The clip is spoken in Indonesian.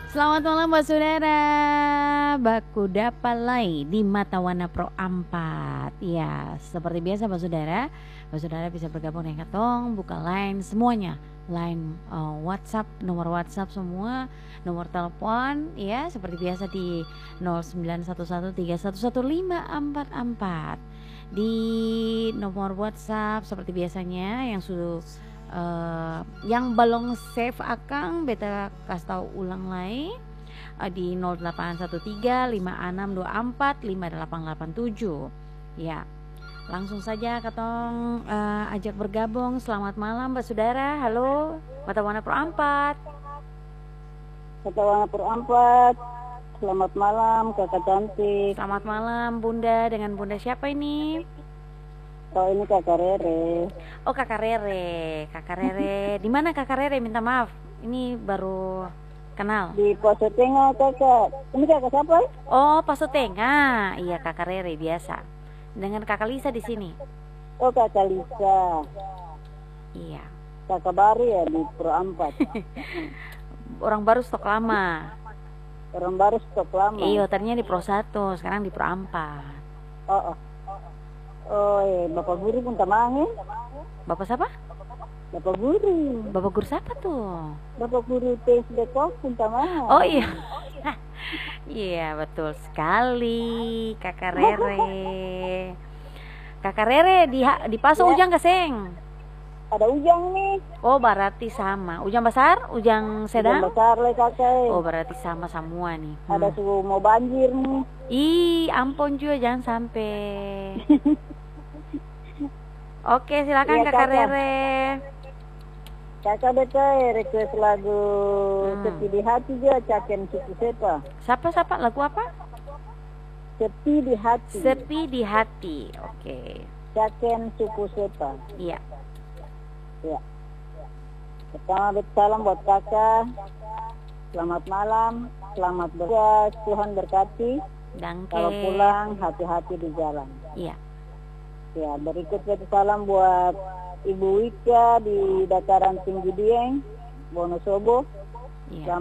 Selamat malam Mbak Saudara. Baku Dapalai di Matawana Pro 4. Ya, seperti biasa Mbak Saudara bisa bergabung dengan Katong, buka line semuanya. Line WhatsApp, nomor WhatsApp semua, nomor telepon ya seperti biasa di 0911311544. Di nomor WhatsApp seperti biasanya yang sudah yang belum save akang beta kasih tahu ulang lagi di 081356245887 ya. Langsung saja katong ajak bergabung. Selamat malam Mbak Saudara. Halo Matawana Pro 4. Matawana Pro 4. Selamat malam Kakak cantik. Selamat malam Bunda. Dengan Bunda siapa ini? Oh, ini Kakak Rere. Oh, Kakak Rere. Kakak Rere. Di mana Kakak Rere? Minta maaf. Ini baru kenal. Di Paso Tengah Kakak. Ini Kakak siapa? Oh, Paso Tengah. Iya, Kakak Rere biasa. Dengan Kakak Lisa di sini. Oh, Kakak Lisa. Iya. Kakak baru ya di Pro 4. Orang baru stok lama. Orang baru stok lama. Iya, ternyata di Pro 1, sekarang di Pro 4. Oh, Bapak Guru pun tamang Bapak siapa? Bapak Guru. Bapak guru siapa tuh? Bapak Guru TSD Kok pun tamang. Oh iya. Iya, betul sekali Kakak Rere. Kakak Rere di Paso Ya. Ujang Keseng. Ada Ujang nih. Oh, berarti sama. Ujang besar, Ujang sedang. Ujang besar le Kakak. Oh, berarti sama semua nih. Ada suhu mau banjir nih. Ih, ampun juga jangan sampai. Oke, silakan Iya, Kakak Kakak. Rere. Kakak beta request lagu Sepi di Hati juga Caken Suku Sepa. Siapa lagu apa? Sepi di Hati. Sepi di hati. Oke. Caken Suku Sepa. Iya. Ya. Pertama beta salam buat kakak. Selamat malam. Selamat bekerja. Tuhan berkati. Dangke. Kalau pulang hati-hati di jalan. Iya. Ya, berikut beta salam buat Ibu Wika di Dataran Tinggi Dieng, Wonosobo. Iya.